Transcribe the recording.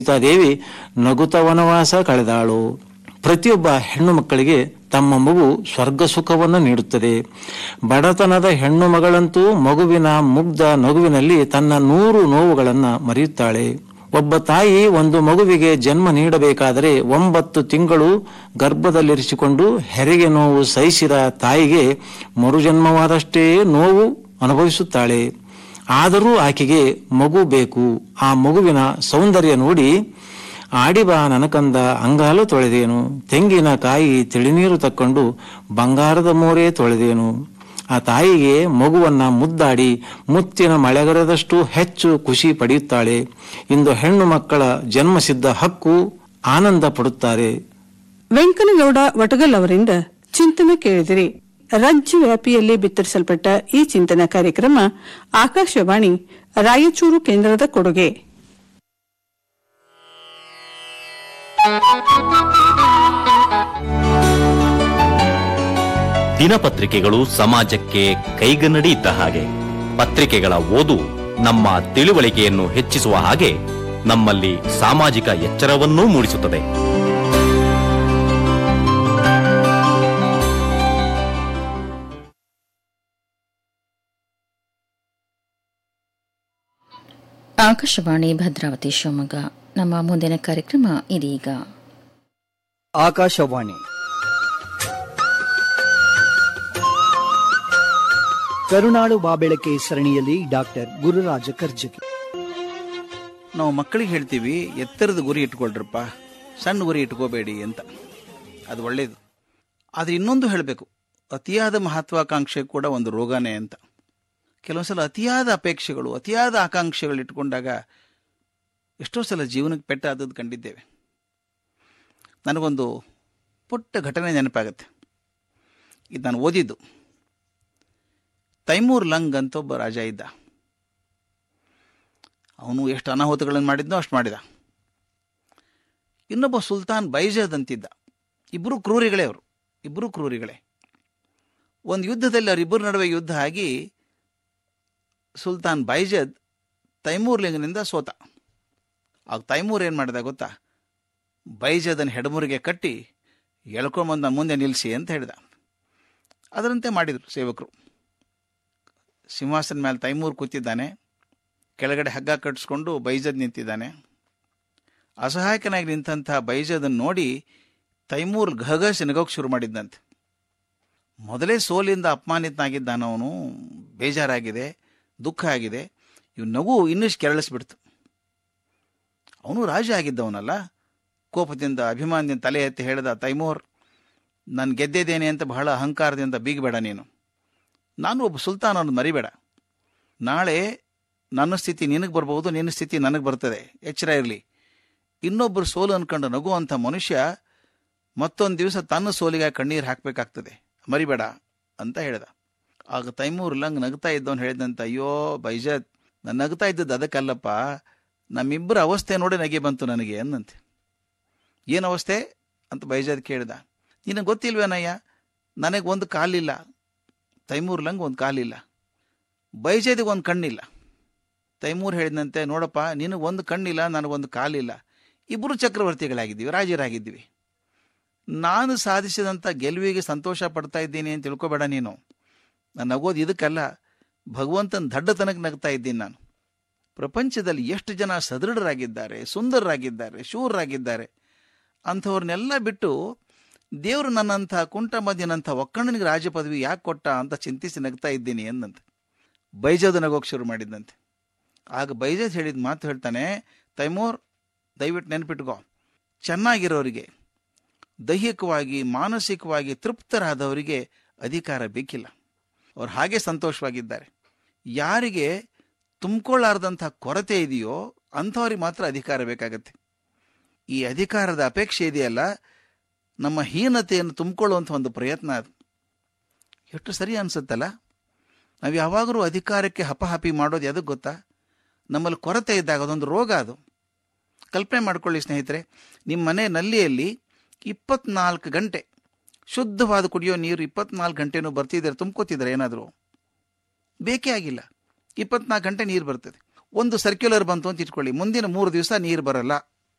ಸೀತಾದೇವಿ ನಗುತ ವನವಾಸ ಕಳೆದಾಳು. ಪ್ರತಿಯೊಬ್ಬ ಹೆಣ್ಣು ಮಕ್ಕಳಿಗೆ ತಮ್ಮ ಮಗು ಸ್ವರ್ಗ ಸುಖವನ್ನು ನೀಡುತ್ತದೆ. ಬಡತನದ ಹೆಣ್ಣು ಮಗಳಂತೂ ಮಗುವಿನ ಮುಗ್ಧ ನಗುವಿನಲ್ಲಿ ತನ್ನ 100 ನೋವುಗಳನ್ನು ಮರೆಯುತ್ತಾಳೆ. ಒಬ್ಬ ತಾಯಿ ಒಂದು ಮಗುವಿಗೆ ಜನ್ಮ ನೀಡಬೇಕಾದರೆ 9 ತಿಂಗಳು ಗರ್ಭದಲ್ಲಿರಿಸಿಕೊಂಡು ಹೆರಿಗೆ ನೋವು ಸಹಿಸಿದ ತಾಯಿಗೆ ಮರುಜನ್ಮವಾದಷ್ಟೇ ನೋವು ಅನುಭವಿಸುತ್ತಾಳೆ. ಆದರೂ ಆಕೆಗೆ ಮಗು ಬೇಕು. ಆ ಮಗುವಿನ ಸೌಂದರ್ಯ ನೋಡಿ ಆಡಿಬಾ ನನಕಂದ ಅಂಗಾಲು ತೊಳೆದೇನು, ತೆಂಗಿನಕಾಯಿ ತಿಳಿನೀರು ತಕ್ಕೊಂಡು ಬಂಗಾರದ ಮೋರೆ ತೊಳೆದೇನು. ಆ ತಾಯಿಗೆ ಮಗುವನ್ನ ಮುದ್ದಾಡಿ ಮುತ್ತಿನ ಮಳೆಗರದಷ್ಟು ಹೆಚ್ಚು ಖುಷಿ ಪಡೆಯುತ್ತಾಳೆ. ಇಂದು ಹೆಣ್ಣು ಮಕ್ಕಳ ಜನ್ಮಸಿದ್ಧ ಹಕ್ಕು ಆನಂದ ಪಡುತ್ತಾರೆ. ವೆಂಕನಗೌಡ ವಟಗಲ್ ಅವರಿಂದ ಚಿಂತನೆ ಕೇಳಿದಿರಿ. ರಾಜ್ಯ ವ್ಯಾಪಿಯಲ್ಲಿ ಬಿತ್ತರಿಸಲ್ಪಟ್ಟ ಈ ಚಿಂತನ ಕಾರ್ಯಕ್ರಮ ಆಕಾಶವಾಣಿ ರಾಯಚೂರು ಕೇಂದ್ರದ ಕೊಡುಗೆ. ದಿನಪತ್ರಿಕೆಗಳು ಸಮಾಜಕ್ಕೆ ಕೈಗನ್ನಡಿ ಇದ್ದ ಹಾಗೆ. ಪತ್ರಿಕೆಗಳ ಓದು ನಮ್ಮ ತಿಳುವಳಿಕೆಯನ್ನು ಹೆಚ್ಚಿಸುವ ಹಾಗೆ ನಮ್ಮಲ್ಲಿ ಸಾಮಾಜಿಕ ಎಚ್ಚರವನ್ನೂ ಮೂಡಿಸುತ್ತದೆ. ಆಕಾಶವಾಣಿ ಭದ್ರಾವತಿ ಶಿವಮೊಗ್ಗ. ನಮ್ಮ ಮುಂದಿನ ಕಾರ್ಯಕ್ರಮ ಇದೀಗ. ಆಕಾಶವಾಣಿ ಕರುನಾಡು ಬಾಬೆಳಕೆ ಸರಣಿಯಲ್ಲಿ ಡಾಕ್ಟರ್ ಗುರುರಾಜ ಕರ್ಜಗಿ. ನಾವು ಮಕ್ಕಳಿಗೆ ಹೇಳ್ತೀವಿ, ಎತ್ತರದ ಗುರಿ ಇಟ್ಕೊಳ್ರಪ್ಪ, ಸಣ್ಣ ಗುರಿ ಇಟ್ಕೋಬೇಡಿ ಅಂತ. ಅದು ಒಳ್ಳೇದು. ಆದರೆ ಇನ್ನೊಂದು ಹೇಳಬೇಕು, ಅತಿಯಾದ ಮಹತ್ವಾಕಾಂಕ್ಷೆ ಕೂಡ ಒಂದು ರೋಗನೇ ಅಂತ. ಕೆಲವು ಸಲ ಅತಿಯಾದ ಅಪೇಕ್ಷೆಗಳು, ಅತಿಯಾದ ಆಕಾಂಕ್ಷೆಗಳು ಇಟ್ಕೊಂಡಾಗ ಎಷ್ಟೋ ಸಲ ಜೀವನಕ್ಕೆ ಪೆಟ್ಟಾದದ್ದು ಕಂಡಿದ್ದೇವೆ. ನನಗೊಂದು ಪುಟ್ಟ ಘಟನೆ ನೆನಪಾಗತ್ತೆ. ಇದು ನಾನು ಓದಿದ್ದು. ತೈಮೂರ್ ಲಂಗ್ ಅಂತ ಒಬ್ಬ ರಾಜ ಇದ್ದ. ಅವನು ಎಷ್ಟು ಅನಾಹುತಗಳನ್ನು ಮಾಡಿದ್ನೋ ಅಷ್ಟು ಮಾಡಿದ. ಇನ್ನೊಬ್ಬ ಸುಲ್ತಾನ್ ಬೈಜದ್ ಅಂತಿದ್ದ. ಇಬ್ಬರು ಕ್ರೂರಿಗಳೇ. ಒಂದು ಯುದ್ಧದಲ್ಲಿ ಅವರಿಬ್ಬರ ನಡುವೆ ಯುದ್ಧ ಆಗಿ ಸುಲ್ತಾನ್ ಬೈಜದ್ ತೈಮೂರ್ ಲಿಂಗನಿಂದ ಸೋತ. ಆಗ ತೈಮೂರ್ ಏನು ಮಾಡಿದ ಗೊತ್ತಾ? ಬೈಜದನ್ನು ಹೆಡಮುರಿಗೆ ಕಟ್ಟಿ ಎಳ್ಕೊಂಬಂದು ಮುಂದೆ ನಿಲ್ಲಿಸಿ ಅಂತ ಹೇಳಿದ. ಅದರಂತೆ ಮಾಡಿದರು ಸೇವಕರು. ಸಿಂಹಾಸನ ಮೇಲೆ ತೈಮೂರ್ ಕೂತಿದ್ದಾನೆ, ಕೆಳಗಡೆ ಹಗ್ಗ ಕಟ್ಟಿಸ್ಕೊಂಡು ಬೈಜದ್ ನಿಂತಿದ್ದಾನೆ. ಅಸಹಾಯಕನಾಗಿ ನಿಂತಹ ಬೈಜದನ್ನು ನೋಡಿ ತೈಮೂರ್ ಘಗಸಿ ನಗೋಕ್ಕೆ ಶುರು ಮಾಡಿದ್ದಂತೆ. ಮೊದಲೇ ಸೋಲಿಂದ ಅಪಮಾನಿತನಾಗಿದ್ದಾನವನು, ಬೇಜಾರಾಗಿದೆ, ದುಃಖ ಆಗಿದೆ. ಇವು ನಗು ಇನ್ನಷ್ಟು ಕೆರಳಿಸ್ಬಿಡ್ತು. ಅವನು ರಾಜ ಆಗಿದ್ದವನಲ್ಲ. ಕೋಪದಿಂದ ಅಭಿಮಾನದಿಂದ ತಲೆ ಎತ್ತಿ ಹೇಳಿದ, ತೈಮೂರ್, ನಾನು ಗೆದ್ದಿದ್ದೇನೆ ಅಂತ ಬಹಳ ಅಹಂಕಾರದಿಂದ ಬೀಗಬೇಡ ನೀನು. ನಾನು ಒಬ್ಬ ಸುಲ್ತಾನ್ ಅನ್ನೋದು ಮರಿಬೇಡ. ನಾಳೆ ನನ್ನ ಸ್ಥಿತಿ ನಿನಗೆ ಬರ್ಬೋದು, ನಿನ್ನ ಸ್ಥಿತಿ ನನಗೆ ಬರ್ತದೆ, ಎಚ್ಚರ ಇರಲಿ. ಇನ್ನೊಬ್ಬರು ಸೋಲು ಅನ್ಕೊಂಡು ನಗುವಂಥ ಮನುಷ್ಯ ಮತ್ತೊಂದು ದಿವಸ ತನ್ನ ಸೋಲಿಗೆ ಕಣ್ಣೀರು ಹಾಕಬೇಕಾಗ್ತದೆ, ಮರಿಬೇಡ ಅಂತ ಹೇಳಿದ. ಆಗ ತೈಮೂರ್ ಲಂಗ್ ನಗ್ತಾ ಇದ್ದವನು ಹೇಳಿದಂತ, ಅಯ್ಯೋ ಬೈಜದ್, ನಾನು ನಗ್ತಾ ಇದ್ದದ್ದು ಅದಕ್ಕಲ್ಲಪ್ಪ, ನಮ್ಮಿಬ್ಬರ ಅವಸ್ಥೆ ನೋಡಿ ನಗೆ ಬಂತು ನನಗೆ ಅನ್ನಂತೆ. ಏನು ಅವಸ್ಥೆ ಅಂತ ಬೈಜದ್ ಕೇಳಿದ. ನಿನಗೆ ಗೊತ್ತಿಲ್ವೇನಯ್ಯ, ನನಗೆ ಒಂದು ಕಾಲಿಲ್ಲ, ತೈಮೂರ್ ಲಂಗ್ ಒಂದು ಕಾಲಿಲ್ಲ, ಬೈಜದಿಗೆ ಒಂದು ಕಣ್ಣಿಲ್ಲ. ತೈಮೂರ್ ಹೇಳಿದಂತೆ, ನೋಡಪ್ಪ, ನಿನಗೆ ಒಂದು ಕಣ್ಣಿಲ್ಲ, ನನಗೊಂದು ಕಾಲಿಲ್ಲ, ಇಬ್ಬರು ಚಕ್ರವರ್ತಿಗಳಾಗಿದ್ದೀವಿ, ರಾಜರಾಗಿದ್ದೀವಿ. ನಾನು ಸಾಧಿಸಿದಂಥ ಗೆಲುವಿಗೆ ಸಂತೋಷ ಪಡ್ತಾ ಇದ್ದೀನಿ ಅಂತ ತಿಳ್ಕೊಬೇಡ ನೀನು. ನಾನು ನಗೋದು ಇದಕ್ಕಲ್ಲ, ಭಗವಂತನ ದಡ್ಡತನಕ್ಕೆ ನಗ್ತಾ ಇದ್ದೀನಿ ನಾನು. ಪ್ರಪಂಚದಲ್ಲಿ ಎಷ್ಟು ಜನ ಸದೃಢರಾಗಿದ್ದಾರೆ, ಸುಂದರರಾಗಿದ್ದಾರೆ, ಶೂರರಾಗಿದ್ದಾರೆ. ಅಂಥವ್ರನ್ನೆಲ್ಲ ಬಿಟ್ಟು ದೇವರು ನನ್ನಂಥ ಕುಂಟ ಮಧ್ಯನಂಥ ಒಕ್ಕಣ್ಣನಿಗೆ ರಾಜ ಪದವಿ ಯಾಕೆ ಕೊಟ್ಟ ಅಂತ ಚಿಂತಿಸಿ ನಗ್ತಾ ಇದ್ದೀನಿ ಎಂದಂತೆ. ಬೈಜದ್ ನಗೋಕ್ಕೆ ಶುರು ಮಾಡಿದ್ದಂತೆ. ಆಗ ಬೈಜದ್ ಹೇಳಿದ ಮಾತು ಹೇಳ್ತಾನೆ, ತೈಮೂರ್, ದಯವಿಟ್ಟು ನೆನಪಿಟ್ಕೋ, ಚೆನ್ನಾಗಿರೋರಿಗೆ, ದೈಹಿಕವಾಗಿ ಮಾನಸಿಕವಾಗಿ ತೃಪ್ತರಾದವರಿಗೆ ಅಧಿಕಾರ ಬೇಕಿಲ್ಲ. ಅವ್ರು ಹಾಗೆ ಸಂತೋಷವಾಗಿದ್ದಾರೆ. ಯಾರಿಗೆ ತುಂಬಿಕೊಳ್ಳಾರ್ದಂಥ ಕೊರತೆ ಇದೆಯೋ ಅಂಥವ್ರಿಗೆ ಮಾತ್ರ ಅಧಿಕಾರ ಬೇಕಾಗತ್ತೆ. ಈ ಅಧಿಕಾರದ ಅಪೇಕ್ಷೆ ಇದೆಯಲ್ಲ, ನಮ್ಮ ಹೀನತೆಯನ್ನು ತುಂಬಿಕೊಳ್ಳುವಂಥ ಒಂದು ಪ್ರಯತ್ನ ಅದು. ಎಷ್ಟು ಸರಿ ಅನಿಸುತ್ತಲ್ಲ. ನಾವು ಯಾವಾಗಲೂ ಅಧಿಕಾರಕ್ಕೆ ಹಪಹಪಿ ಮಾಡೋದು ಎದಕ್ಕೆ ಗೊತ್ತಾ? ನಮ್ಮಲ್ಲಿ ಕೊರತೆ ಇದ್ದಾಗ, ಅದೊಂದು ರೋಗ ಅದು. ಕಲ್ಪನೆ ಮಾಡ್ಕೊಳ್ಳಿ ಸ್ನೇಹಿತರೆ, ನಿಮ್ಮ ಮನೆ ನಲ್ಲಿಯಲ್ಲಿ 24 ಗಂಟೆ ಶುದ್ಧವಾದ ಕುಡಿಯೋ ನೀರು 24 ಗಂಟೆನೂ ಬರ್ತಿದ್ದಾರೆ, ತುಂಬ್ಕೋತಿದ್ದಾರೆ. ಏನಾದರೂ ಬೇಕೇ ಆಗಿಲ್ಲ, 24 ಗಂಟೆ ನೀರು ಬರ್ತದೆ. ಒಂದು ಸರ್ಕ್ಯುಲರ್ ಬಂತು ಅಂತ ಇಟ್ಕೊಳ್ಳಿ, ಮುಂದಿನ 3 ದಿವಸ ನೀರು ಬರಲ್ಲ